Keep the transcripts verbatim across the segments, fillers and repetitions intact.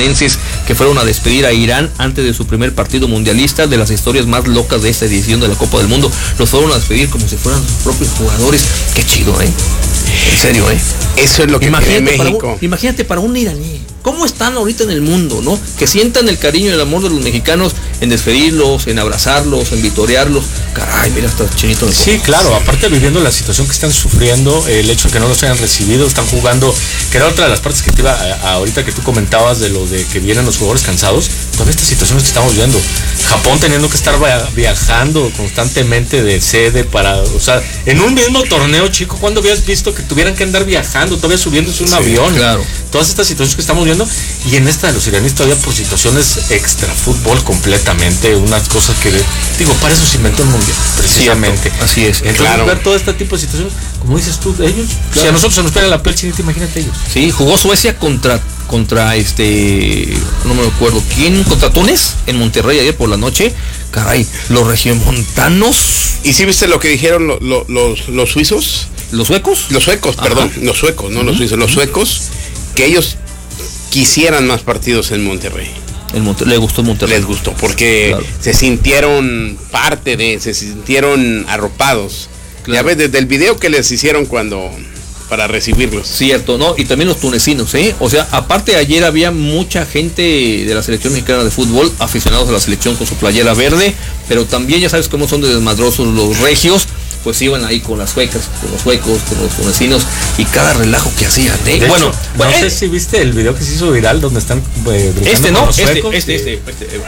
japonenses que fueron a despedir a Irán antes de su primer partido mundialista, de las historias más locas de esta edición de la Copa del Mundo. Los fueron a despedir como si fueran sus propios jugadores. Qué chido, ¿eh? En serio, ¿eh? Eso es lo que imagínate tiene México. Para un, imagínate para un iraní. ¿Cómo están ahorita en el mundo, no? Que sientan el cariño y el amor de los mexicanos en despedirlos, en abrazarlos, en vitorearlos. Caray, mira, está chinito. De sí, claro, aparte viviendo la situación que están sufriendo, el hecho de que no los hayan recibido, están jugando, que era otra de las partes que te iba a, a, ahorita que tú comentabas de lo de que vienen los jugadores cansados, todas estas situaciones que estamos viendo. Japón teniendo que estar viajando constantemente de sede para, o sea, en un mismo torneo, chico, ¿cuándo habías visto que tuvieran que andar viajando, todavía subiéndose un sí, avión? Claro. Todas estas situaciones que estamos viendo, y en esta de los iraníes todavía por situaciones extra fútbol completamente, unas cosas que, digo, para eso se inventó el mundial, precisamente. Cierto, así es. Entonces, claro, ver todo este tipo de situaciones, como dices tú, ellos, claro. Si a nosotros se nos pega la piel chinita, imagínate ellos. Sí, jugó Suecia contra contra este, no me acuerdo quién, contra Túnez en Monterrey ayer por la noche. Caray, los regiomontanos. ¿Y sí viste lo que dijeron lo, lo, los, los suizos? ¿Los suecos? Los suecos, Ajá. perdón, los suecos, no uh-huh. los suizos, los suecos, que ellos quisieran más partidos en Monterrey. El Monte- le gustó Monterrey. Les gustó, porque claro. se sintieron parte de, se sintieron arropados. Claro. Ya ves, desde el video que les hicieron cuando, para recibirlos. Cierto, ¿no? Y también los tunecinos, ¿eh? O sea, aparte ayer había mucha gente de la selección mexicana de fútbol, aficionados a la selección con su playera verde, pero también ya sabes cómo son de desmadrosos los regios, pues iban ahí con las suecas, con los suecos, con los tunecinos, y cada relajo que hacían, ¿eh? De bueno, hecho, bueno, no eh, sé si viste el video que se hizo viral donde están eh, este no, los este, suecos, este, y... este, este, este.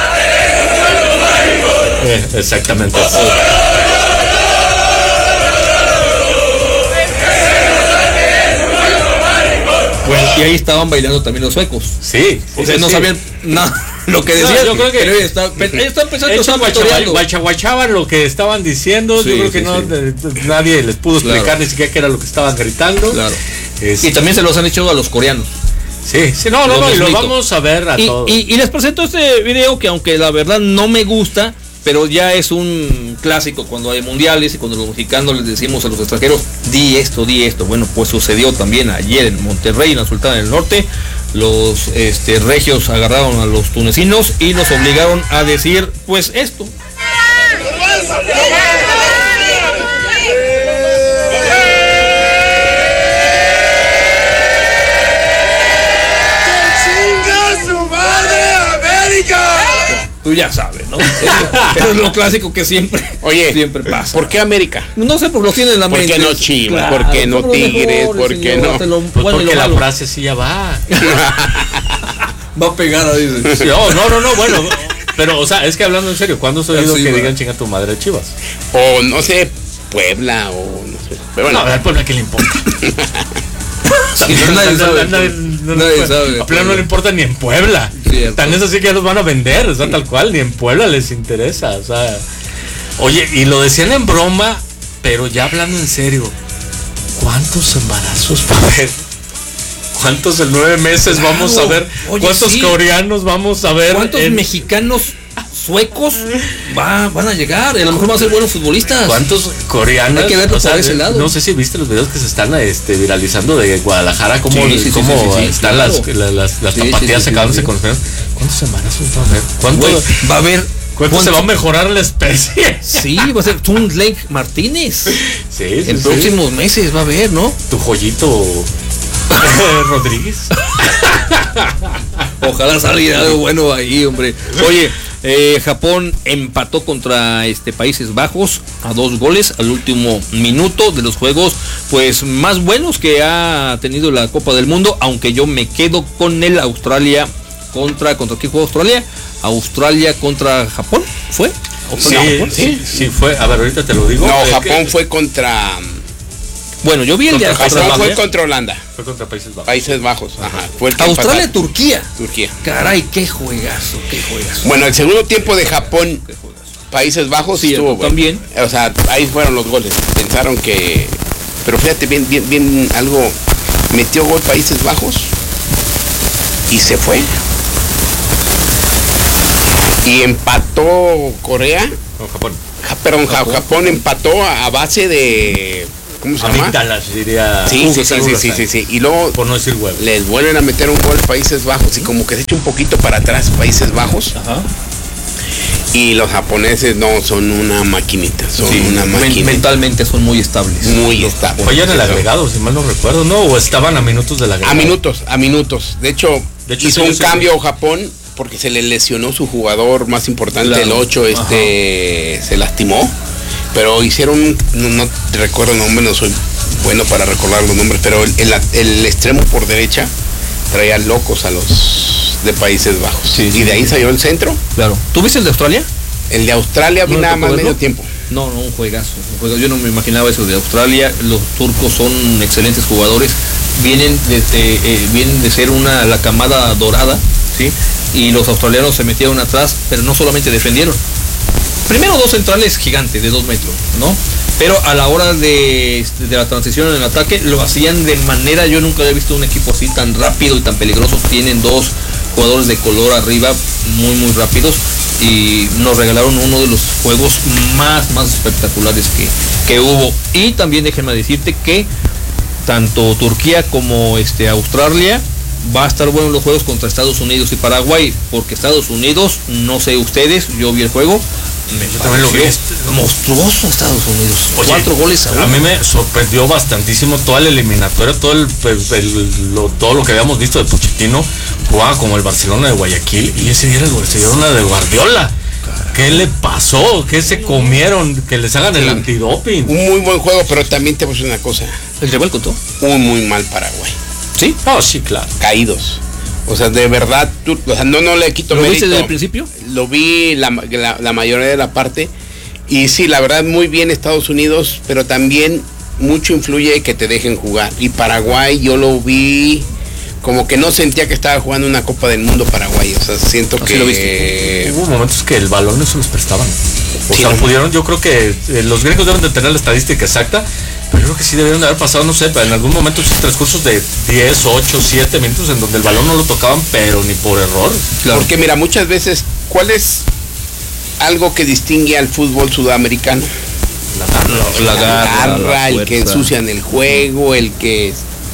Eh, exactamente. Bueno, y ahí estaban bailando también los suecos. Sí. O sea, sí, no sí. sabían nada lo que decían. No, yo creo que pero ellos estaban, ellos estaban pensando que estaban guachaguachaban guacha, lo que estaban diciendo. Sí, yo creo que sí, no sí. de, de, nadie les pudo explicar claro. ni siquiera qué era lo que estaban gritando. Claro. Es... Y también se los han hecho a los coreanos. Sí, sí, no, no, no, y lo vamos a ver a y, todos. Y, y les presento este video que aunque la verdad no me gusta, pero ya es un clásico cuando hay mundiales y cuando los mexicanos les decimos a los extranjeros, di esto, di esto. Bueno, pues sucedió también ayer en Monterrey, en la Sultana del Norte. Los este, regios agarraron a los tunecinos y los obligaron a decir, pues esto. Tú ya sabes, ¿no? Eso es lo clásico que siempre, Oye, siempre pasa. ¿Por qué América? No sé, porque lo tienen en la mente. ¿Por qué no Chivas? Claro, ¿por qué no Tigres? ¿Por qué no? Lo, pues bueno, porque la frase sí ya va. Va pegada, dice. Sí, oh, no, no, no, bueno. Pero, o sea, es que hablando en serio, ¿cuándo has oído sí, que va. digan chinga tu madre Chivas? O no sé, Puebla, o no sé. Pero bueno, no, a Puebla, ¿qué le importa? Sí, nadie sabe. Nadie, nadie sabe. A Puebla no le importa ni en Puebla. Cierto. Tan es así que ya los van a vender, o sea, tal cual, ni en Puebla les interesa, o sea. Oye, y lo decían en broma, pero ya hablando en serio, ¿cuántos embarazos va a haber? ¿Cuántos en nueve meses claro. vamos a ver? Oye, ¿cuántos sí. coreanos vamos a ver? ¿Cuántos en... mexicanos suecos va, van a llegar? A lo mejor van a ser buenos futbolistas. ¿Cuántos coreanos? Hay que verlo o sea, por ese lado. No sé si viste los videos que se están este, viralizando de Guadalajara, cómo, sí, sí, cómo sí, sí, sí, están claro. las, las, las, las sí, tapatías sí, sí, sacándose sí, sí. con los. ¿Cuántos embarazos va a haber? ¿Cuánto Wey, va a haber? ¿Cuánto se va a mejorar la especie? Sí, va a ser Tun Lake Martínez. Sí, sí, en sí. próximos meses va a haber, ¿no? Tu joyito Rodríguez. Ojalá salga algo bueno ahí, hombre. Oye, eh, Japón empató contra este Países Bajos a dos goles al último minuto, de los juegos pues más buenos que ha tenido la Copa del Mundo, aunque yo me quedo con el Australia contra contra quién jugó Australia, Australia contra Japón, ¿fue? Sí, Japón, sí, sí fue. A ver, ahorita te lo digo. No, Japón que... fue contra. Bueno, yo vi el de Japón fue contra Holanda. Fue contra Países Bajos. Países Bajos, ajá. Fue el Australia, Turquía. Turquía. Caray, qué juegazo, qué juegazo. Bueno, el segundo tiempo de Japón, Países Bajos, sí, estuvo también. Bueno. O sea, ahí fueron los goles. Pensaron que, pero fíjate bien, bien, bien algo. Metió gol Países Bajos y se fue. Y empató Corea. No, Japón. Ja, perdón, Japón. Japón empató a, a base de ¿cómo se llama? Amígdalas, diría. Sí, sí, sí, sí, sí, sí, sí. Y luego por no decir huevo, les vuelven a meter un gol Países Bajos y como que se echa un poquito para atrás Países Bajos. Ajá. Y los japoneses no son una maquinita, son Sí, una men- máquina. mentalmente son muy estables. Muy estable. Oye, en el agregado, si mal no recuerdo, ¿no? O estaban a minutos del agregado. A minutos, a minutos. De hecho, De hecho, hizo sí, un sí, cambio sí. Japón porque se le lesionó su jugador más importante, Claro. el ocho, este se lastimó. Pero hicieron, un- no, no recuerdo el nombre, no soy bueno para recordar los nombres, pero el, el, el extremo por derecha traía locos a los de Países Bajos. Sí, y sí, de ahí sí. salió el centro. Claro. ¿Tú viste el de Australia? El de Australia vi ¿No le nada tocó más verlo? medio tiempo. No, no, un juegazo, un juegazo. Yo no me imaginaba eso de Australia. Los turcos son excelentes jugadores. Vienen de, de, eh, vienen de ser una la camada dorada, ¿sí? Y los australianos se metieron atrás, pero no solamente defendieron. Primero dos centrales gigantes de dos metros, ¿no? Pero a la hora de, de la transición en el ataque lo hacían de manera, yo nunca había visto un equipo así tan rápido y tan peligroso. Tienen dos jugadores de color arriba muy muy rápidos y nos regalaron uno de los juegos más más espectaculares que, que hubo. Y también déjenme decirte que tanto Turquía como este Australia va a estar buenos los juegos contra Estados Unidos y Paraguay, porque Estados Unidos, no sé ustedes, yo vi el juego, me Yo también lo vi. pareció monstruoso Estados Unidos. Oye, Cuatro goles a uno. A mí me sorprendió bastantísimo toda la eliminatoria, todo el, el- el- lo, todo lo que habíamos visto de Pochettino. Jugaba como el Barcelona de Guayaquil y ese día era el Barcelona de Guardiola. ¿Qué le pasó? ¿Qué se comieron? Que les hagan el Sí. antidoping. Un muy buen juego, pero también te voy a decir una cosa. ¿El rival contó? Un muy mal Paraguay. ¿Sí? Oh, sí, claro. Caídos. O sea, de verdad, tú, o sea, no, no le quito ¿Lo mérito. viste desde el principio? Lo vi la, la, la mayoría de la parte. Y sí, la verdad, muy bien Estados Unidos, pero también mucho influye que te dejen jugar. Y Paraguay, yo lo vi como que no sentía que estaba jugando una Copa del Mundo Paraguay. O sea, siento Así que... lo viste. Hubo momentos que el balón no se los prestaban. O Sí, sea, no. pudieron, yo creo que eh, los gringos deben de tener la estadística exacta, pero yo creo que sí debieron de haber pasado, no sé, en algún momento esos transcursos de diez, ocho, siete minutos en donde el balón no lo tocaban, pero ni por error. Claro. Porque mira, muchas veces, ¿cuál es algo que distingue al fútbol sudamericano? La, la garra, la el que fuerza. ensucian el juego, el que...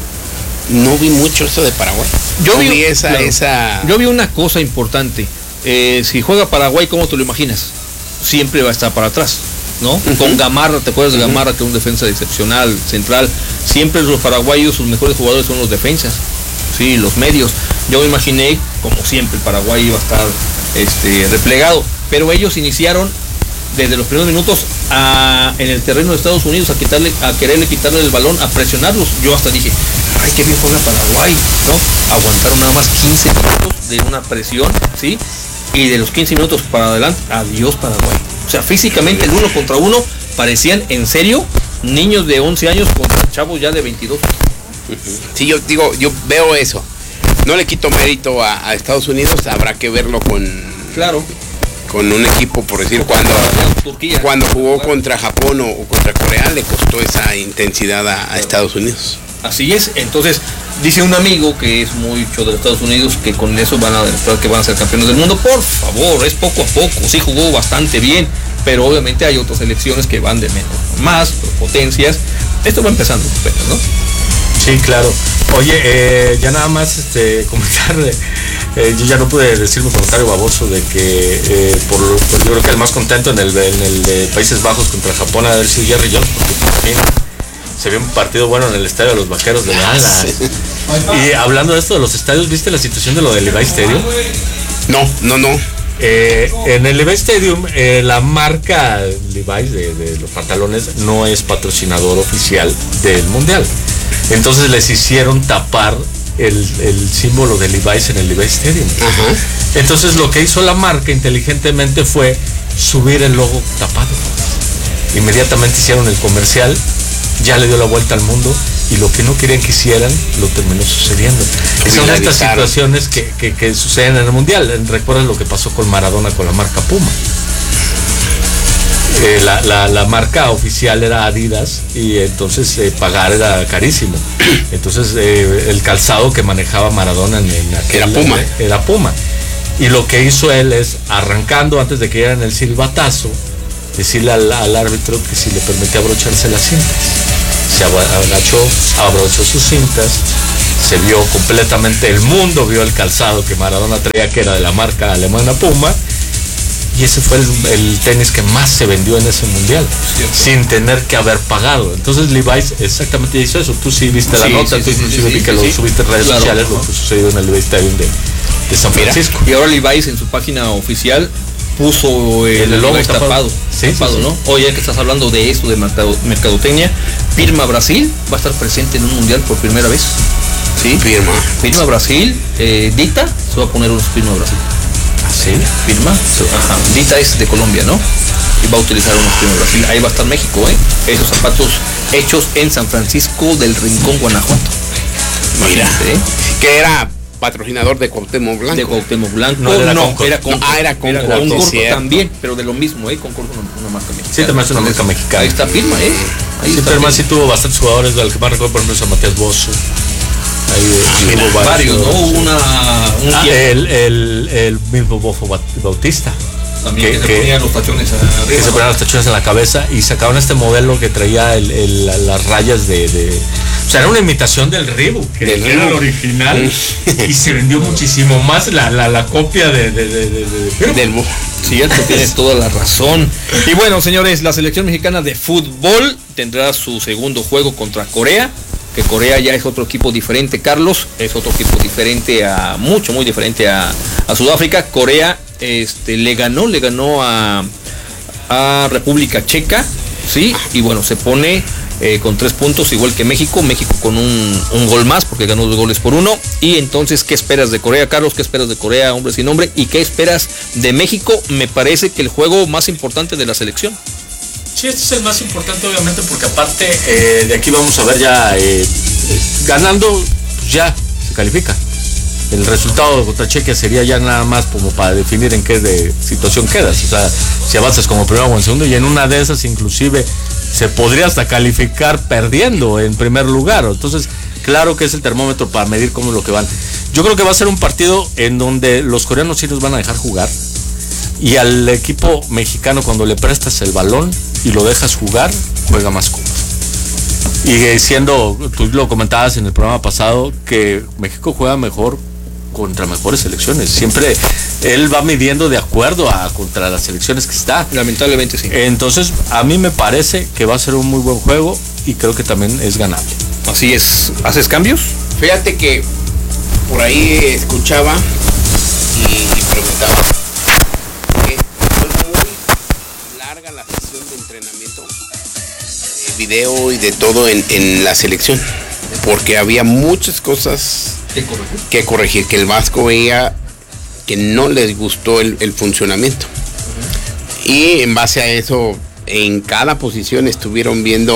No vi mucho eso de Paraguay. Yo No vi, esa, claro. esa... Yo vi una cosa importante. Eh, si juega Paraguay, ¿cómo te lo imaginas? Siempre va a estar para atrás, ¿no? Ujú. Con Gamarra, ¿te acuerdas de Ujú. Gamarra, que es un defensa excepcional, central? Siempre los paraguayos, sus mejores jugadores son los defensas, sí, los medios. Yo me imaginé, como siempre, el Paraguay iba a estar este, replegado, pero ellos iniciaron desde los primeros minutos a, en el terreno de Estados Unidos a quitarle, a quererle quitarle el balón, a presionarlos. Yo hasta dije, ay, qué bien juega Paraguay, ¿no? Aguantaron nada más quince minutos de una presión, ¿sí? Y de los quince minutos para adelante, adiós Paraguay. O sea, físicamente el uno contra uno parecían, en serio, niños de once años contra chavos ya de veintidós. Sí, yo digo, yo veo eso. No le quito mérito a, a Estados Unidos, habrá que verlo con, Claro. con un equipo, por decir, cuando, Turquía. cuando jugó contra Japón o, o contra Corea, le costó esa intensidad a, a Estados Unidos. Así es, entonces dice un amigo que es mucho de los Estados Unidos que con eso van a demostrar que van a ser campeones del mundo. Por favor, es poco a poco, sí jugó bastante bien, pero obviamente hay otras selecciones que van de menos a más, potencias. Esto va empezando apenas, ¿no? Sí, claro. Oye, eh, ya nada más este, comentar, eh, yo ya no pude decir mi comentario baboso de que eh, por, por yo creo que el más contento en el, en el de Países Bajos contra Japón ha haber sido Jerry Jones, porque por fin se vio un partido bueno en el estadio de los Vaqueros de Dallas. Y hablando de esto de los estadios, ¿viste la situación de lo del Levi Stadium? No, no, no. Eh, en el Levi Stadium, eh, la marca Levi's de, de los pantalones no es patrocinador oficial del Mundial. Entonces les hicieron tapar el, el símbolo de Levi's en el Levi Stadium. Ajá. Entonces lo que hizo la marca inteligentemente fue subir el logo tapado. Inmediatamente hicieron el comercial, ya le dio la vuelta al mundo y lo que no querían que hicieran lo terminó sucediendo. Y son estas Viralizaron. situaciones que, que, que suceden en el mundial. Recuerdas lo que pasó con Maradona con la marca Puma. Eh, la, la, la marca oficial era Adidas y entonces eh, pagar era carísimo. Entonces eh, el calzado que manejaba Maradona en, en aquel, Era Puma. eh, era Puma. Y lo que hizo él es, arrancando antes de que dieran el silbatazo, decirle al, al árbitro que si le permitía abrocharse las cintas. se agachó, abrochó sus cintas, se vio completamente, el mundo vio el calzado que Maradona traía, que era de la marca alemana Puma, y ese fue el, el tenis que más se vendió en ese mundial, ¿cierto? Sin tener que haber pagado. Entonces Levi's exactamente hizo eso. Tú sí viste la sí, nota, sí, tú sí, inclusive sí, vi sí, que sí, lo subiste en redes claro, sociales, ¿no? Lo que sucedió en el Levi's Stadium de, de San Francisco. Mira, y ahora Levi's en su página oficial puso el, el logo tapado, sí, tapado, sí, sí. ¿no? Oye, que estás hablando de esto, de mercado, mercadotecnia, Pirma Brasil va a estar presente en un mundial por primera vez. Sí, Pirma. Pirma Brasil, eh, Dita se va a poner unos Pirma Brasil. ¿Sí? Pirma, ajá. Dita es de Colombia, ¿no? Y va a utilizar unos Pirma Brasil. Ahí va a estar México, ¿eh? Esos zapatos hechos en San Francisco del Rincón, Guanajuato. Mira, ¿eh? Que era patrocinador de Cuauhtémoc Blanco. De Cuauhtémoc Blanco. No, era no, Concord. era Concord. No, ah, era Concord. Era Concord también, pero de lo mismo, ¿eh? Concord una, una marca mexicana. Sí, también es una marca mexicana. Ahí está Pirma, ¿eh? Ahí sí, está Pirma sí tuvo bastantes jugadores, del que más recuerdo, por ejemplo, a Matías Bozo. Ahí ah, mira, varios, varios, ¿no? Hubo una, un ah, el, el, el mismo Bofo Bautista. También que, que se ponían los tachones arriba, que ¿no? se ponían los tachones en la cabeza y sacaron este modelo que traía el, el, las rayas de, de... O sea, era una imitación del Reebok, que del era el original, y se vendió muchísimo más la, la, la copia de, de, de, de, de del cierto, tienes toda la razón. Y bueno, señores, la selección mexicana de fútbol tendrá su segundo juego contra Corea, que Corea ya es otro equipo diferente, Carlos, es otro equipo diferente a, mucho, muy diferente a, a Sudáfrica. Corea este, le ganó, le ganó a, a República Checa, sí, y bueno, se pone eh, con tres puntos, igual que México, México con un, un gol más, porque ganó dos goles por uno. Y entonces, ¿qué esperas de Corea, Carlos? ¿Qué esperas de Corea, hombre sin nombre? ¿Y qué esperas de México? Me parece que el juego más importante de la selección. Sí, este es el más importante, obviamente, porque aparte eh, de aquí vamos a ver ya eh, eh, ganando, pues ya se califica. El resultado contra Chequia sería ya nada más como para definir en qué de situación quedas. O sea, si avanzas como primero o en segundo, y en una de esas inclusive se podría hasta calificar perdiendo en primer lugar. Entonces, claro que es el termómetro para medir cómo es lo que van. Yo creo que va a ser un partido en donde los coreanos sí nos van a dejar jugar. Y al equipo mexicano, cuando le prestas el balón y lo dejas jugar, juega más cómodo. Y siendo, tú lo comentabas en el programa pasado, que México juega mejor contra mejores selecciones. Siempre él va midiendo de acuerdo a contra las selecciones que está. Lamentablemente sí. Entonces, a mí me parece que va a ser un muy buen juego y creo que también es ganable. Así es. ¿Haces cambios? Fíjate que por ahí escuchaba y, y preguntaba. La sesión de entrenamiento, de video y de todo en, en la selección, porque había muchas cosas que corregir, que, corregir, que el Vasco veía que no les gustó el, el funcionamiento. Uh-huh. Y en base a eso, en cada posición estuvieron viendo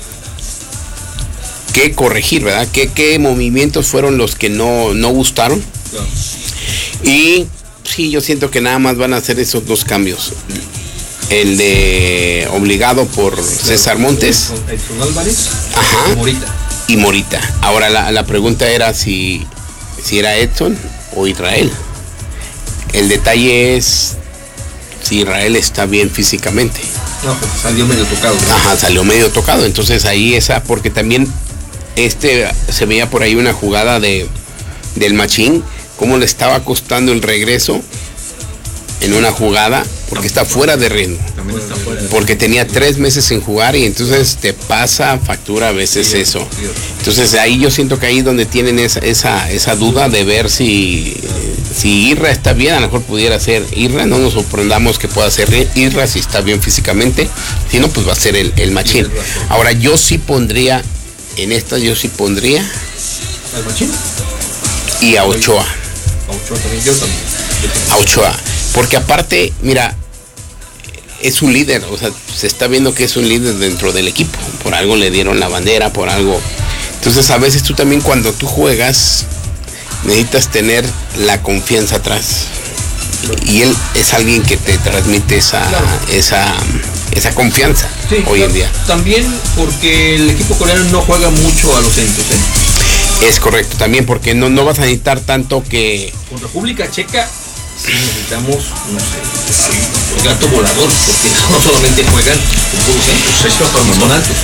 qué corregir, ¿verdad? ¿Qué, qué movimientos fueron los que no, no gustaron? Uh-huh. Y sí, yo siento que nada más van a hacer esos dos cambios. El de obligado por César Montes, Edson Álvarez, ajá, y Morita. Y Morita. Ahora la, la pregunta era si, si era Edson o Israel. El detalle es si Israel está bien físicamente. No, pues salió medio tocado, ¿no? Ajá, salió medio tocado. Entonces ahí esa, porque también este se veía por ahí una jugada de del Machín, cómo le estaba costando el regreso en una jugada, porque está fuera de ritmo, porque tenía tres meses sin jugar y entonces te pasa factura a veces eso. Entonces ahí yo siento que ahí donde tienen esa esa, esa duda de ver si, si Irra está bien, a lo mejor pudiera ser Irra, no nos sorprendamos que pueda ser Irra si está bien físicamente, si no pues va a ser el, el Machín. Ahora yo sí pondría, en esta yo sí pondría ¿al Machín? Y a Ochoa. A Ochoa también, yo también. A Ochoa. Porque aparte, mira, es un líder, o sea, se está viendo que es un líder dentro del equipo. Por algo le dieron la bandera, por algo. Entonces a veces tú también cuando tú juegas necesitas tener la confianza atrás. Y él es alguien que te transmite esa, claro. esa, esa confianza, sí, hoy claro. en día. También porque el equipo coreano no juega mucho a los centros, ¿eh? Es correcto, también porque no, no vas a necesitar tanto que... Con República Checa sí necesitamos, no sé, el gato volador, porque no solamente juegan con puros centros, son altos.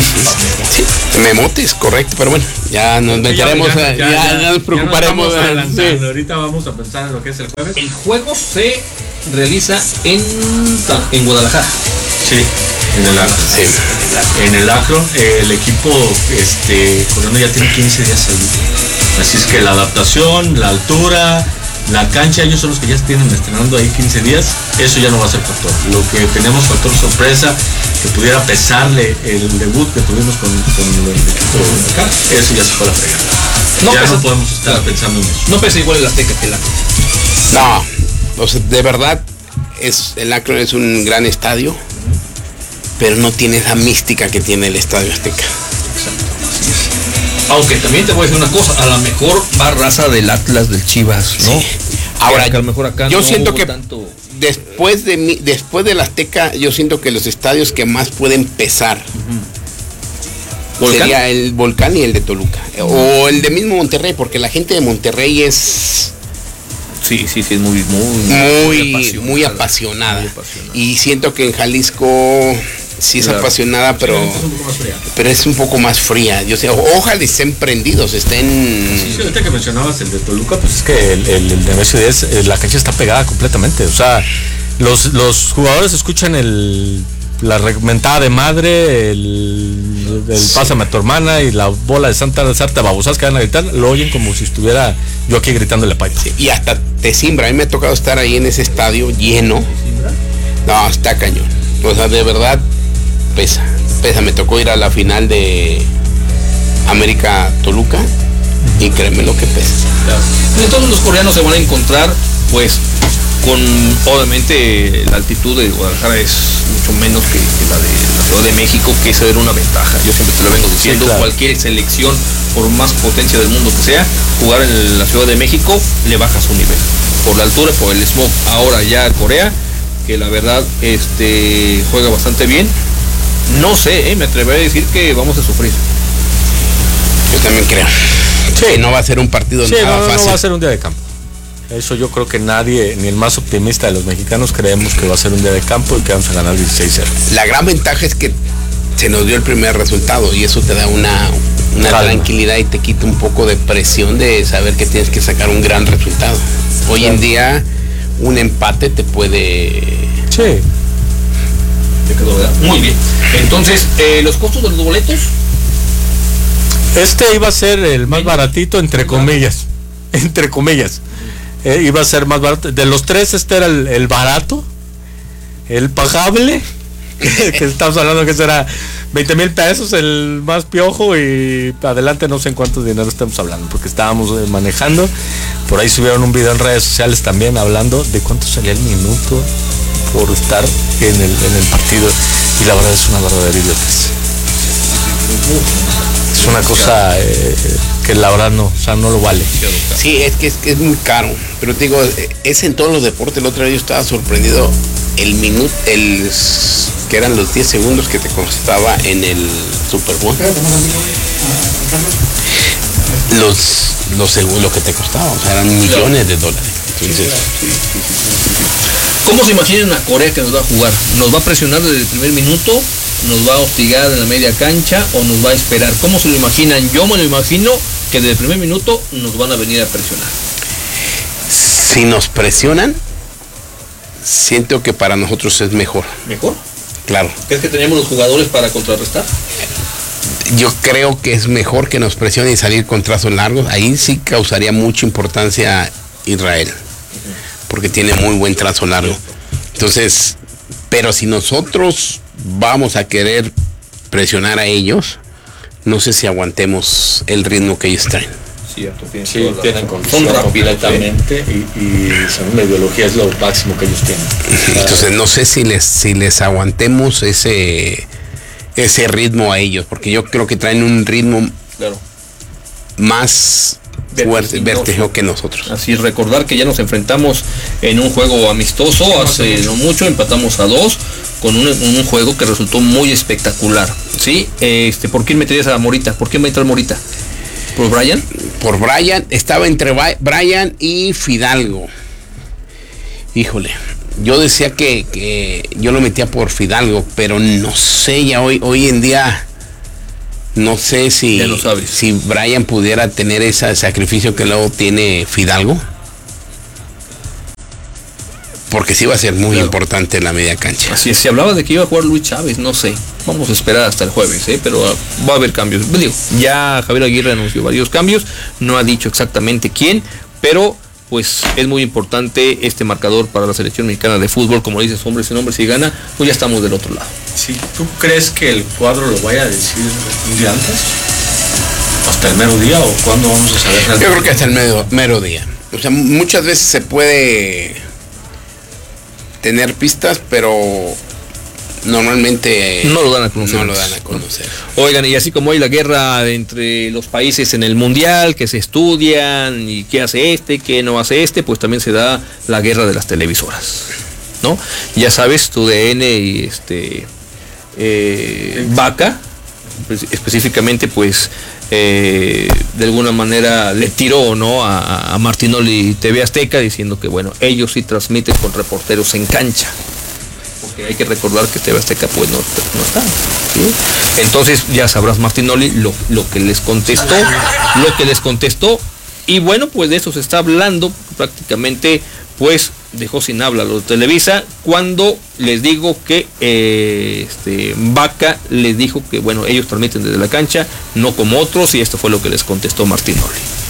Sí, memotes, correcto, pero bueno, ya nos meteremos, ya, ya, ya, ya nos preocuparemos. Ya nos sí. Ahorita vamos a pensar en lo que es el jueves. El juego se realiza en, en Guadalajara. Sí, en el Acro. Sí. En el Acro, el equipo este, coreano ya tiene quince días ahí. Así es que la adaptación, la altura, la cancha, ellos son los que ya tienen estrenando ahí quince días. Eso ya no va a ser factor. Lo que tenemos factor sorpresa, que pudiera pesarle el debut que tuvimos con, con el equipo de acá, eso ya se fue a la fregada. No ya pesa, no podemos estar claro, pensando en eso. No pesa igual el Azteca que el Acro. No, o sea, de verdad, es, el Acro es un gran estadio, pero no tiene esa mística que tiene el Estadio Azteca. Exacto. Aunque también te voy a decir una cosa, a lo mejor va raza del Atlas, del Chivas, ¿no? Sí. Ahora, que a lo mejor acá yo no siento que tanto... después de mi, después del Azteca, yo siento que los estadios que más pueden pesar uh-huh. sería el Volcán y el de Toluca, uh-huh. o el de mismo Monterrey, porque la gente de Monterrey es sí, sí, sí, es muy, muy, muy, muy apasionada, muy apasionada. Muy apasionada. Y siento que en Jalisco sí es claro. apasionada, pero, sí, es pero es un poco más fría. Yo sé, ojalá estén prendidos, estén. Sí, sí, ahorita que mencionabas el de Toluca, pues es que el, el, el de M S D, la cancha está pegada completamente. O sea, los, los jugadores escuchan el la rementada de madre, el, el sí. pásame a tu hermana y la bola de Santa Sarta babosas que van a gritar, lo oyen como si estuviera yo aquí gritándole pipe. Sí, y hasta te simbra. A mí me ha tocado estar ahí en ese estadio lleno. No, está cañón. O sea, de verdad pesa, pesa. Me tocó ir a la final de América Toluca y créeme lo que pesa. Claro. Entonces los coreanos se van a encontrar, pues, con obviamente la altitud de Guadalajara es mucho menos que, que la de la Ciudad de México, que esa era una ventaja. Yo siempre te lo vengo diciendo, sí, claro. Cualquier selección, por más potencia del mundo que sea, jugar en la Ciudad de México le baja su nivel, por la altura, por el smog. Ahora ya Corea, que la verdad este juega bastante bien. No sé, eh, me atreveré a decir que vamos a sufrir. Yo también creo. Sí, no va a ser un partido sí, nada no, fácil. No va a ser un día de campo. Eso yo creo que nadie, ni el más optimista de los mexicanos, creemos que va a ser un día de campo y que vamos a ganar dieciséis cero. La gran ventaja es que se nos dio el primer resultado y eso te da una, una tranquilidad y te quita un poco de presión de saber que tienes que sacar un gran resultado. Hoy claro. en día un empate te puede... Sí. Te quedó, ¿verdad? Muy bien. Entonces, eh, ¿los costos de los boletos? Este iba a ser el más baratito, entre comillas. Entre comillas. Eh, iba a ser más barato. De los tres, este era el, el barato, el pagable, que, que estamos hablando que será veinte mil pesos, el más piojo, y adelante no sé en cuánto dinero estamos hablando, porque estábamos eh, manejando. Por ahí subieron un video en redes sociales también hablando de cuánto salía el minuto por estar en el, en el partido, y la verdad es una verdadera idiotez. Es una cosa eh, que la verdad no, o sea, no lo vale. Sí, es que es, es muy caro, pero te digo, es en todos los deportes. El otro día yo estaba sorprendido el minuto, el que eran los diez segundos que te costaba en el Super Bowl. Los, los segundos lo que te costaba, o sea, eran millones de dólares. Entonces, ¿cómo se imaginan a Corea que nos va a jugar? ¿Nos va a presionar desde el primer minuto? ¿Nos va a hostigar en la media cancha o nos va a esperar? ¿Cómo se lo imaginan? Yo me lo imagino que desde el primer minuto nos van a venir a presionar. Si nos presionan, siento que para nosotros es mejor. ¿Mejor? Claro. ¿Crees que tenemos los jugadores para contrarrestar? Yo creo que es mejor que nos presionen y salir con trazos largos. Ahí sí causaría mucha importancia Israel, porque tiene muy buen trazo largo. Entonces, pero si nosotros vamos a querer presionar a ellos, no sé si aguantemos el ritmo que ellos traen. Cierto, tienen, sí, tienen son rápidamente y, y según la ideología es lo máximo que ellos tienen. Entonces no sé si les si les aguantemos ese ese ritmo a ellos, porque yo creo que traen un ritmo claro. más fuerte, vértigo que nosotros. Así, recordar que ya nos enfrentamos en un juego amistoso hace no mucho, empatamos a dos con un, un juego que resultó muy espectacular. ¿Sí? Este, ¿por quién meterías a Morita? ¿Por quién va a entrar Morita? ¿Por Brian? Por Brian, estaba entre Brian y Fidalgo. Híjole, yo decía que, que yo lo metía por Fidalgo, pero no sé, ya hoy, hoy en día, no sé si, ya lo sabes. si Brian pudiera tener ese sacrificio que luego tiene Fidalgo. Porque sí va a ser muy claro. importante la media cancha. Así es, se hablaba de que iba a jugar Luis Chávez, no sé. Vamos a esperar hasta el jueves, ¿eh? Pero va a haber cambios. Digo, ya Javier Aguirre anunció varios cambios, no ha dicho exactamente quién, pero pues es muy importante este marcador para la selección mexicana de fútbol. Como dices, hombres y hombres, si gana, pues ya estamos del otro lado. Sí, ¿tú crees que el cuadro lo vaya a decir un día antes? ¿Hasta el mero día o cuándo vamos a saber? Yo creo que hasta el mero, mero día. O sea, muchas veces se puede tener pistas, pero normalmente no lo dan a conocer. No lo dan a conocer. Oigan, y así como hay la guerra entre los países en el mundial, que se estudian y qué hace este, qué no hace este, pues también se da la guerra de las televisoras, ¿no? Ya sabes, tu D N y este eh, Vaca, pues, específicamente, pues eh, de alguna manera le tiró, ¿no? a, a Martinoli T V Azteca, diciendo que bueno, ellos sí transmiten con reporteros en cancha. Porque hay que recordar que T V Azteca pues no, no está, ¿sí? Entonces ya sabrás Martinoli lo, lo que les contestó, lo que les contestó, y bueno, pues de eso se está hablando prácticamente, pues dejó sin habla a los de Televisa cuando les digo que eh, este, Vaca les dijo que bueno, ellos transmiten desde la cancha, no como otros, y esto fue lo que les contestó Martinoli.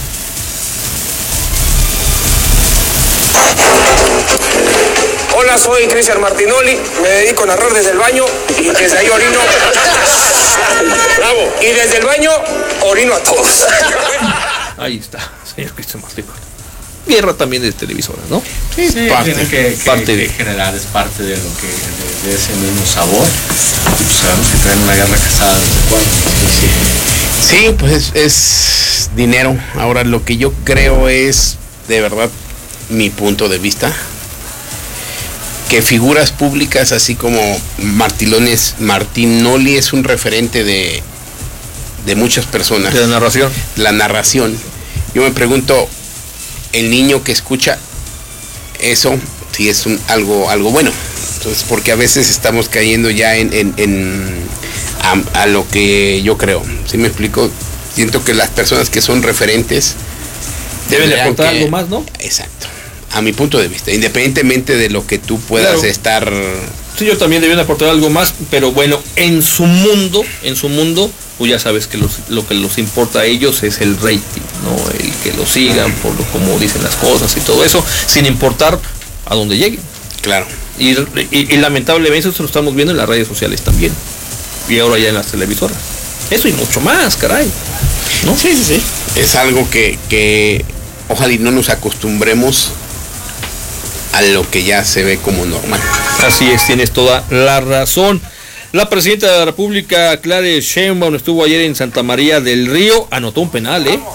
Hola, soy Cristian Martinoli, me dedico a narrar desde el baño y desde ahí orino. Bravo. Y desde el baño orino a todos. Ahí está, señor Cristian Martinoli. Guerra también de televisoras, ¿no? Sí, sí, parte, tiene que, que, parte que de generar, es parte de lo que de, de ese mismo sabor. Y pues sabemos que traen una guerra casada desde cuándo. Sí, sí. sí, pues es, es dinero. Ahora lo que yo creo es, de verdad, mi punto de vista, que figuras públicas así como Martilones, Martinoli es un referente de, de muchas personas. De la narración. La narración. Yo me pregunto, el niño que escucha eso, si es un, algo, algo bueno. Entonces, porque a veces estamos cayendo ya en, en, en a, a lo que yo creo. ¿Sí me explico? Siento que las personas que son referentes deben de aportar que, algo más, ¿no? Exacto. A mi punto de vista, independientemente de lo que tú puedas claro. estar. Sí, yo también deben aportar algo más, pero bueno, en su mundo, en su mundo, pues ya sabes que los, lo que los importa a ellos es el rating, ¿no? El que lo sigan por lo como dicen las cosas y todo eso, sin importar a dónde lleguen. Claro. Y, y, y lamentablemente eso lo estamos viendo en las redes sociales también. Y ahora ya en las televisoras. Eso y mucho más, caray. ¿No? Sí, sí, sí. Es algo que, que ojalá y no nos acostumbremos a lo que ya se ve como normal. Así es, tienes toda la razón. La presidenta de la República, Claudia Sheinbaum, estuvo ayer en Santa María del Río, anotó un penal, ¿eh?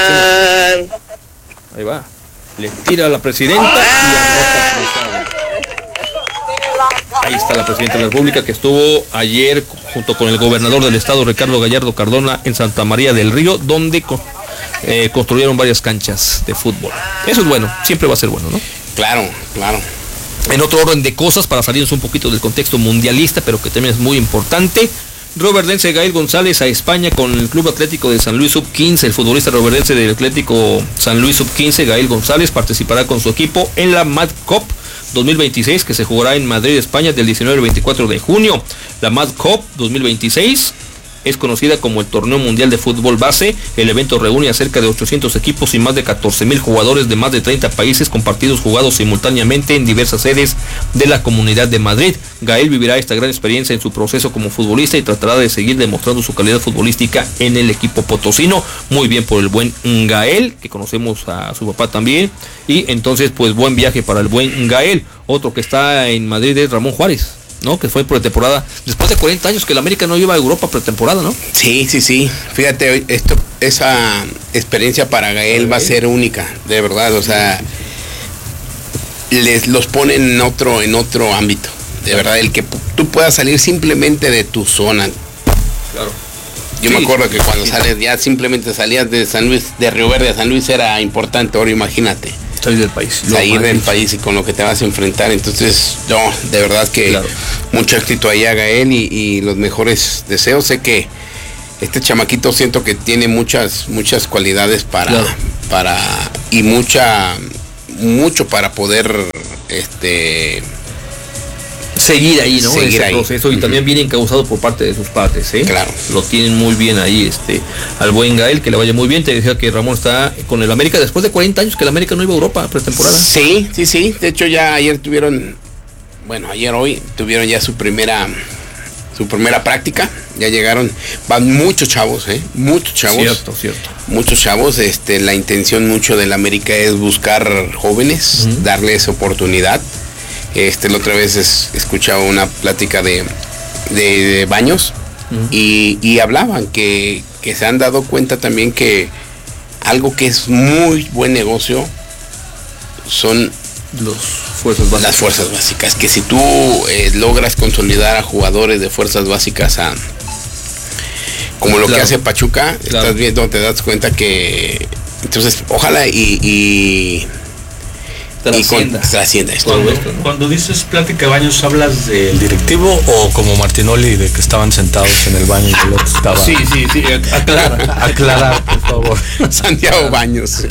Ahí va, le tira a la presidenta y anota. Ahí está la presidenta de la República, que estuvo ayer junto con el gobernador del estado, Ricardo Gallardo Cardona, en Santa María del Río, donde eh, construyeron varias canchas de fútbol. Eso es bueno, siempre va a ser bueno, ¿no? Claro, claro. En otro orden de cosas, para salirnos un poquito del contexto mundialista, pero que también es muy importante, roverdense Gael González a España con el Club Atlético de San Luis sub quince. El futbolista roverdense del Atlético San Luis sub quince, Gael González, participará con su equipo en la Mad Cup dos mil veintiséis, que se jugará en Madrid, España, del diecinueve al veinticuatro de junio. La Mad Cup dos mil veintiséis es conocida como el Torneo Mundial de Fútbol Base. El evento reúne a cerca de ochocientos equipos y más de catorce mil jugadores de más de treinta países, con partidos jugados simultáneamente en diversas sedes de la Comunidad de Madrid. Gael vivirá esta gran experiencia en su proceso como futbolista y tratará de seguir demostrando su calidad futbolística en el equipo potosino. Muy bien por el buen Gael, que conocemos a su papá también. Y entonces, pues buen viaje para el buen Gael. Otro que está en Madrid es Ramón Juárez, ¿no? Que fue pretemporada después de cuarenta años que el América no iba a Europa pretemporada, ¿no? Sí, sí, sí. Fíjate, esto, esa experiencia para Gael va a ser única, de verdad. O sea, les los pone en otro, en otro ámbito. De verdad, el que tú puedas salir simplemente de tu zona. Claro. Yo sí, me acuerdo que cuando sí. sales ya simplemente salías de San Luis, de Río Verde a San Luis era importante. Ahora imagínate. salir del país. Salir del país y con lo que te vas a enfrentar. Entonces, no, de verdad que claro. mucho éxito ahí a Gael y, y los mejores deseos. Sé que este chamaquito siento que tiene muchas, muchas cualidades para, claro. para, y mucha, mucho para poder, este... seguir ahí, ¿no? Seguir ese ahí. proceso y uh-huh. también bien encauzado por parte de sus padres, ¿eh? Claro. Lo tienen muy bien ahí, este, al buen Gael, que le vaya muy bien. Te decía que Ramón está con el América después de cuarenta años que el América no iba a Europa pretemporada. Sí, sí, sí. De hecho ya ayer tuvieron, bueno, ayer hoy tuvieron ya su primera, su primera práctica. Ya llegaron, van muchos chavos, ¿eh? Muchos chavos. Cierto, cierto. Muchos chavos. Este, la intención mucho del América es buscar jóvenes, uh-huh. darles oportunidad. Este, la otra vez es, escuchaba una plática de, de, de Baños uh-huh. y, y hablaban que, que se han dado cuenta también que algo que es muy buen negocio son los fuerzas básicas. Las fuerzas básicas, que si tú eh, logras consolidar a jugadores de fuerzas básicas a, como lo claro. que hace Pachuca, claro. estás viendo, te das cuenta que entonces ojalá y, y Trascienda. Y con, trascienda esto. Cuando, cuando dices plática de Baños, ¿hablas del directivo o como Martinoli de que estaban sentados en el baño y el otro estaba? Sí, sí, sí, aclarar. Aclarar, por favor. Santiago Baños. Sí.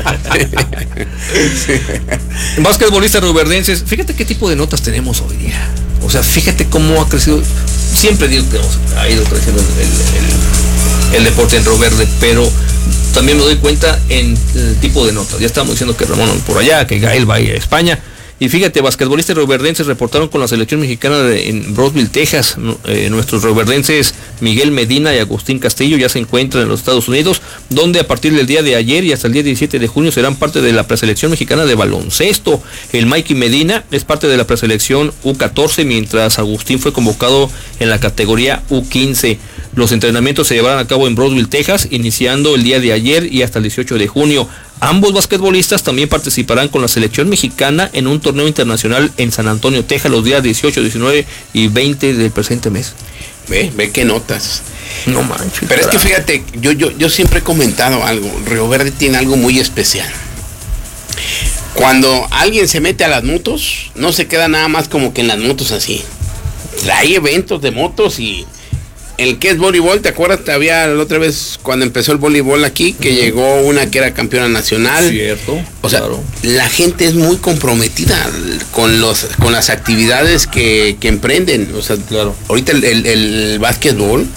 Sí. Basquetbolistas ruberdenses, fíjate qué tipo de notas tenemos hoy día. O sea, fíjate cómo ha crecido. Siempre digo que ha ido creciendo el, el, el, el deporte en Río Verde, pero también me doy cuenta en el tipo de notas. Ya estamos diciendo que Ramón por allá, que Gael va a ir a España. Y fíjate, basquetbolistas rioverdenses reportaron con la selección mexicana de, en Brownsville, Texas. Eh, nuestros rioverdenses Miguel Medina y Agustín Castillo ya se encuentran en los Estados Unidos, donde a partir del día de ayer y hasta el día diecisiete de junio serán parte de la preselección mexicana de baloncesto. El Mikey Medina es parte de la preselección U catorce, mientras Agustín fue convocado en la categoría U quince. Los entrenamientos se llevarán a cabo en Brownsville, Texas, iniciando el día de ayer y hasta el dieciocho de junio. Ambos basquetbolistas también participarán con la selección mexicana en un torneo internacional en San Antonio, Texas, los días dieciocho, diecinueve y veinte del presente mes. Ve, ve qué notas. No manches. Pero es que fíjate, yo, yo, yo siempre he comentado algo. Río Verde tiene algo muy especial. Cuando alguien se mete a las motos, no se queda nada más como que en las motos así. Hay eventos de motos y el que es voleibol, ¿te acuerdas? Había la otra vez cuando empezó el voleibol aquí, que uh-huh. llegó una que era campeona nacional. Cierto. O sea, claro. la gente es muy comprometida con los con las actividades que, que emprenden. O sea, claro. ahorita el, el, el básquetbol,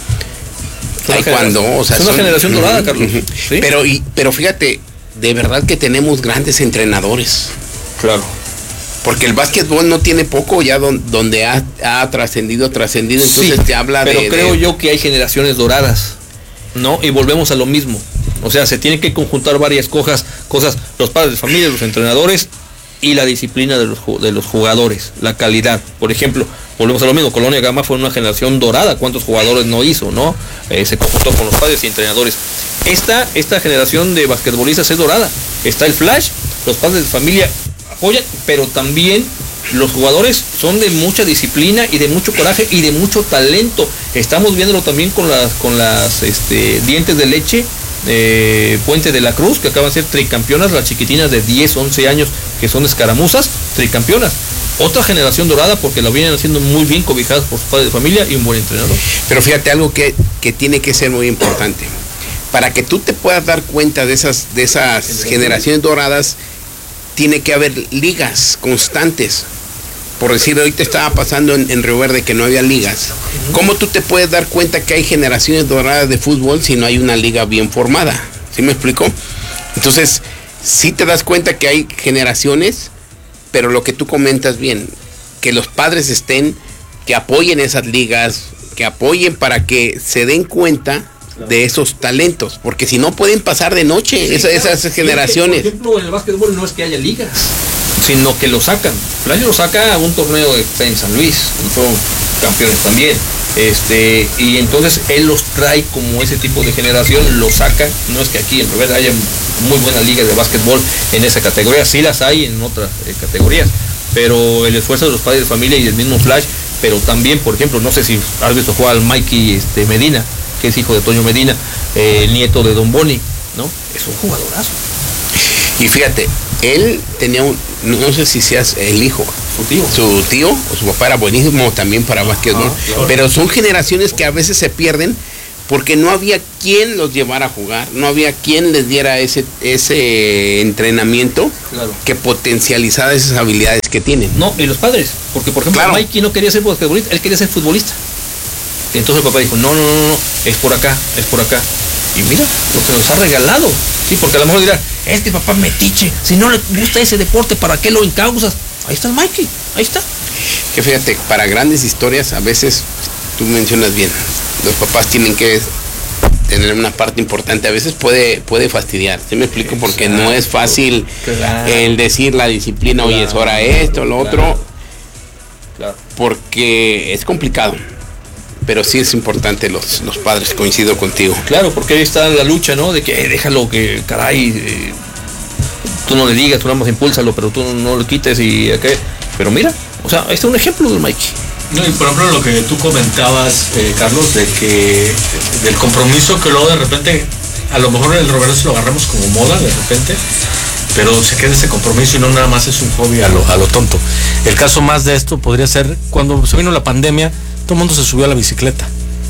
taekwondo, o sea, es una son, generación uh-huh, dorada, Carlos. Uh-huh. ¿Sí? Pero, y, pero fíjate, de verdad que tenemos grandes entrenadores. Claro. Porque el básquetbol no tiene poco ya don, donde ha, ha trascendido, trascendido, entonces sí, te habla pero de... Pero creo de... yo que hay generaciones doradas, ¿no? Y volvemos a lo mismo. O sea, se tienen que conjuntar varias cosas, cosas, los padres de familia, los entrenadores y la disciplina de los, de los jugadores, la calidad. Por ejemplo, volvemos a lo mismo, Colonia Gama fue una generación dorada, ¿cuántos jugadores no hizo, no? Eh, se conjuntó con los padres y entrenadores. Esta, esta generación de basquetbolistas es dorada. Está el Flash, los padres de familia apoyan, pero también los jugadores son de mucha disciplina y de mucho coraje y de mucho talento. Estamos viéndolo también con las con las este, dientes de leche, eh, Puente de la Cruz, que acaban de ser tricampeonas, las chiquitinas de diez, once años que son escaramuzas, tricampeonas. Otra generación dorada porque lo vienen haciendo muy bien, cobijadas por sus padres de familia y un buen entrenador. Pero fíjate algo que, que tiene que ser muy importante. Para que tú te puedas dar cuenta de esas, de esas generaciones doradas, tiene que haber ligas constantes. Por decir, ahorita estaba pasando en, en Río Verde que no había ligas. ¿Cómo tú te puedes dar cuenta que hay generaciones doradas de fútbol si no hay una liga bien formada? ¿Sí me explico? Entonces, sí te das cuenta que hay generaciones, pero lo que tú comentas bien, que los padres estén, que apoyen esas ligas, que apoyen para que se den cuenta de esos talentos, porque si no pueden pasar de noche, sí, esa, esas claro. generaciones. Por ejemplo, en el básquetbol no es que haya ligas, sino que lo sacan. Flash lo saca a un torneo de, en San Luis, fueron campeones también. Este, y entonces él los trae como ese tipo de generación, lo saca. No es que aquí en verdad haya muy buenas ligas de básquetbol en esa categoría, sí las hay en otras eh, categorías, pero el esfuerzo de los padres de familia y del mismo Flash, pero también, por ejemplo, no sé si has visto jugar al Mikey este, Medina, que es hijo de Toño Medina, eh, el nieto de Don Boni, ¿no? Es un jugadorazo. Y fíjate, él tenía un, no, no sé si seas el hijo, Su tío. su tío o su papá era buenísimo también para básquetbol, Ah, claro. pero son generaciones que a veces se pierden porque no había quien los llevara a jugar, no había quien les diera ese, ese entrenamiento Claro. que potencializara esas habilidades que tienen. No, y los padres, porque por ejemplo Claro. Mikey no quería ser basquetbolista, él quería ser futbolista. Entonces el papá dijo, no, no, no, no, es por acá, es por acá. Y mira, lo que nos ha regalado. Sí, porque a lo mejor dirá, es que papá metiche, si no le gusta ese deporte, ¿para qué lo encausas? Ahí está el Mikey, ahí está. Que fíjate, para grandes historias a veces, tú mencionas bien, los papás tienen que tener una parte importante, a veces puede, puede fastidiar, ¿sí me explico? Porque Exacto. no es fácil Claro. el decir la disciplina, oye, es hora Claro, esto, lo claro. otro, Claro. porque es complicado, pero sí es importante los, los padres, coincido contigo. Claro, porque ahí está la lucha, ¿no? De que eh, déjalo, que caray, eh, tú no le digas, tú nada más impúlsalo, pero tú no, no lo quites y acá. Pero mira, o sea, ahí está un ejemplo del Mikey. No, y por ejemplo lo que tú comentabas, eh, Carlos, de que del compromiso que luego de repente, a lo mejor el Roberto lo agarramos como moda de repente, pero se queda ese compromiso y no nada más es un hobby a lo, a lo tonto. El caso más de esto podría ser cuando se vino la pandemia, todo el mundo se subió a la bicicleta.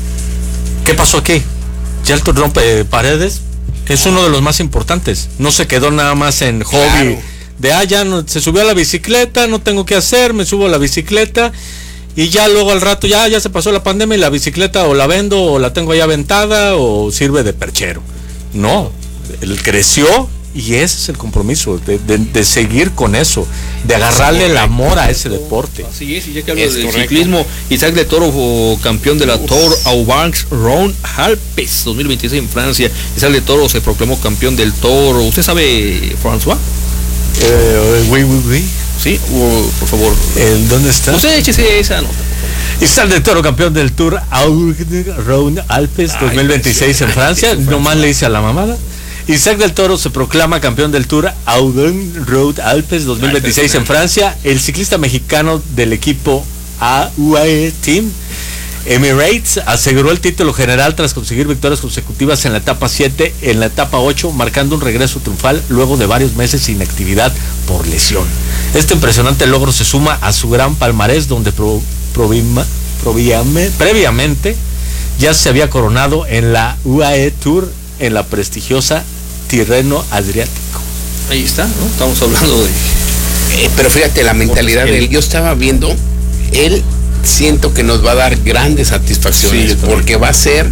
¿Qué pasó aquí? Ya el rompe paredes es uno de los más importantes. No se quedó nada más en hobby. Claro. De ah, ya no, se subió a la bicicleta, no tengo qué hacer, me subo a la bicicleta y ya luego al rato ya, ya se pasó la pandemia y la bicicleta o la vendo o la tengo ya aventada o sirve de perchero. No, él creció y ese es el compromiso, de, de, de seguir con eso, de agarrarle el amor a ese deporte. Así es, y ya que hablo Es del correcto. ciclismo, Isaac de Toro, oh, campeón de la Tour Aubanks Round Alpes dos mil veintiséis en Francia. Isaac de Toro se proclamó campeón del Toro. ¿Usted sabe, François? Eh, oui, oui, oui. Sí, oh, por favor. ¿En dónde está? Usted échese esa nota. Isaac de Toro, campeón del Tour Round Alpes dos mil veintiséis en Francia. Nomás le hice a la mamada. Isaac del Toro se proclama campeón del Tour Audun Road Alpes dos mil veintiséis en Francia. El ciclista mexicano del equipo A U A E Team Emirates aseguró el título general tras conseguir victorias consecutivas en la etapa siete, en la etapa ocho, marcando un regreso triunfal luego de varios meses sin actividad por lesión. Este impresionante logro se suma a su gran palmarés, donde pro, provima, proviame, previamente ya se había coronado en la U A E Tour en la prestigiosa Tirreno Adriático. Ahí está, ¿no? Estamos hablando de... Eh, pero fíjate, la mentalidad de él, yo estaba viendo, él siento que nos va a dar grandes satisfacciones, Sí, yo también. porque va a ser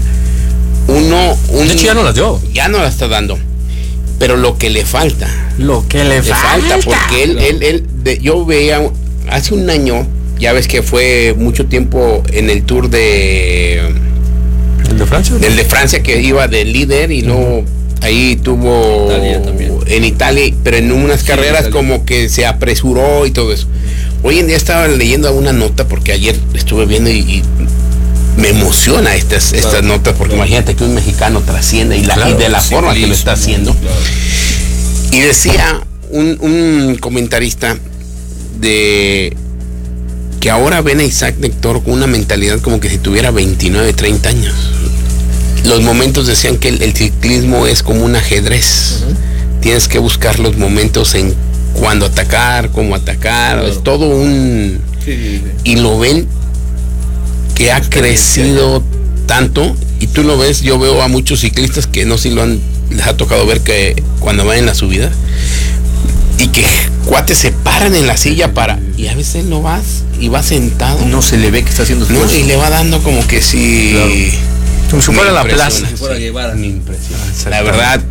uno, un, De hecho ya no las dio. ya no la está dando, pero lo que le falta, Lo que le, le falta, porque él, Claro. él, él de- yo veía hace un año, ya ves que fue mucho tiempo en el Tour de ¿El de Francia? del de Francia, que iba de líder y luego ahí tuvo Italia también. en Italia, pero en unas Sí, carreras Italia. como que se apresuró y todo eso. Hoy en día estaba leyendo una nota, porque ayer estuve viendo y, y me emociona estas, estas Claro, notas, porque claro. imagínate que un mexicano trasciende y, la, Claro, y de la sí, forma que lo sí, está sí, haciendo. claro. Y decía un, un comentarista de que ahora ven a Isaac de Toro con una mentalidad como que si tuviera veintinueve, treinta años. Los momentos decían que el, el ciclismo es como un ajedrez. Ujú. Tienes que buscar los momentos en cuándo atacar, cómo atacar, Claro. es todo un... Sí, sí, sí. Y lo ven que ha crecido tanto, y tú lo ves, yo veo a muchos ciclistas que no sé si lo han, les ha tocado ver que cuando van en la subida, y que cuates se paran en la silla para, y a veces no vas, y va sentado, No se le ve que está haciendo ¿no? esfuerzo. Y le va dando como que si... Claro. Como si fuera Me la impresiona, plaza. Si fuera a llevar. me impresiona. Ah, La verdad,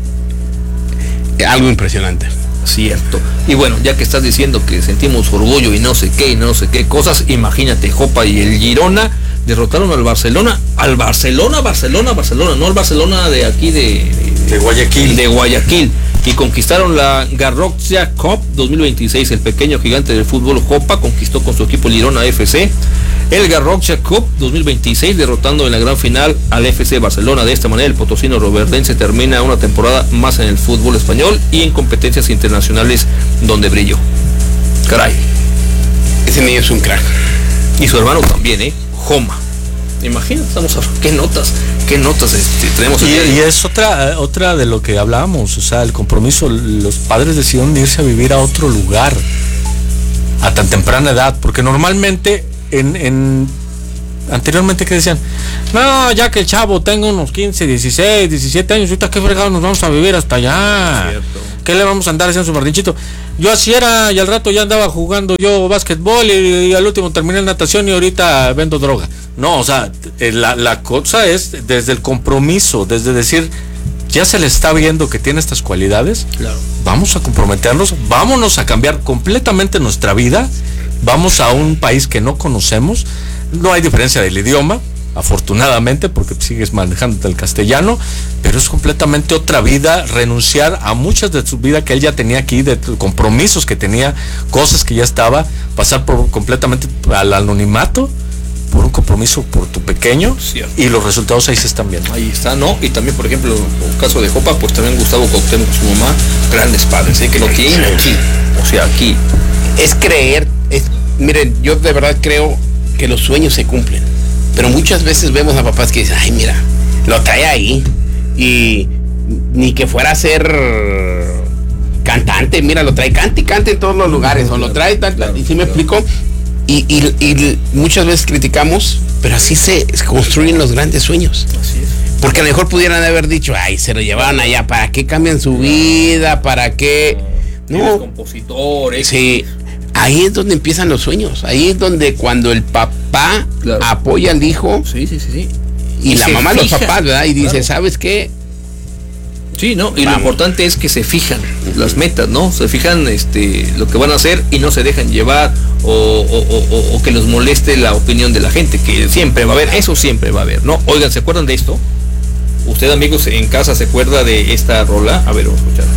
algo impresionante. Cierto. Y bueno, ya que estás diciendo que sentimos orgullo y no sé qué y no sé qué cosas, imagínate, Jopa y el Girona derrotaron al Barcelona, al Barcelona, Barcelona, Barcelona, no al Barcelona de aquí de, De Guayaquil. de Guayaquil, y conquistaron la Garrocha Cup dos mil veintiséis. El pequeño gigante del fútbol Jopa conquistó con su equipo Girona F C el Garrocha Cup dos mil veintiséis, derrotando en la gran final al F C Barcelona. De esta manera el potosino roverdense termina una temporada más en el fútbol español y en competencias internacionales donde brilló. Caray. Ese niño es un crack. Y su hermano también, ¿eh? Joma. Imagínate, estamos a, qué notas, qué notas este, tenemos. Y, y es otra, otra de lo que hablábamos, o sea, el compromiso, los padres decidieron irse a vivir a otro lugar a tan temprana edad, porque normalmente en, en anteriormente que decían, no, ya que el chavo tenga unos quince, dieciséis, diecisiete años, ahorita qué fregado nos vamos a vivir hasta allá. Cierto. ¿Qué le vamos a andar haciendo su jardinchito? Yo así era, y al rato ya andaba jugando yo básquetbol y, y al último terminé natación y ahorita vendo droga. No, o sea, la, la cosa es desde el compromiso, desde decir, ya se le está viendo que tiene estas cualidades, claro. Vamos a comprometernos, vámonos a cambiar completamente nuestra vida, vamos a un país que no conocemos, no hay diferencia del idioma, afortunadamente, porque sigues manejando el castellano, pero es completamente otra vida, renunciar a muchas de su vida que él ya tenía aquí, de compromisos que tenía, cosas que ya estaba, pasar por completamente al anonimato, por un compromiso por tu pequeño, cierto. Y los resultados ahí se están viendo. Ahí está, ¿no? Y también, por ejemplo, en el caso de Jopa, pues también Gustavo Cuauhtémoc, su mamá, grandes padres, ¿eh? Que lo tienen aquí, o sea, aquí. Es creer, es, miren, yo de verdad creo que los sueños se cumplen. Pero muchas veces vemos a papás que dicen, ay, mira, lo trae ahí. Y ni que fuera a ser cantante, mira, lo trae, cante y cante en todos los lugares. O lo trae, tal, tal, y si me explico. Y, y, y muchas veces criticamos, pero así se construyen los grandes sueños. Así es. Porque a lo mejor pudieran haber dicho, ay, se lo llevaron allá, ¿para qué cambian su vida? ¿Para qué? No. Los compositores. Sí. Ahí es donde empiezan los sueños. Ahí es donde cuando el papá claro. apoya al hijo. Sí, sí, sí, sí. Y, y la mamá fija. Los papás, ¿verdad? Y dice, claro. ¿Sabes qué? Sí, ¿no? Y Vamos. Lo importante es que se fijan las metas, ¿no? Se fijan este lo que van a hacer y no se dejan llevar o, o, o, o que los moleste la opinión de la gente, que siempre va a haber, eso siempre va a haber, ¿no? Oigan, ¿se acuerdan de esto? ¿Usted, amigos, en casa se acuerda de esta rola? A ver, vamos a escuchar.